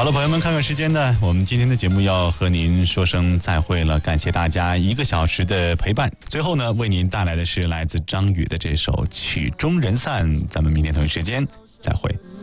好了，朋友们，看看时间呢，我们今天的节目要和您说声再会了，感谢大家1个小时的陪伴。最后呢，为您带来的是来自张宇的这首《曲终人散》，咱们明天同一时间再会。